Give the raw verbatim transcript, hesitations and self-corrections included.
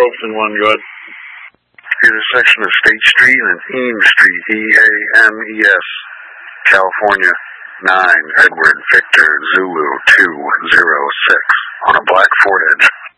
ropes in one, good. Intersection of State Street and Eames Street, E A M E S, California, nine, Edward Victor Zulu two zero six, on a black Ford Edge.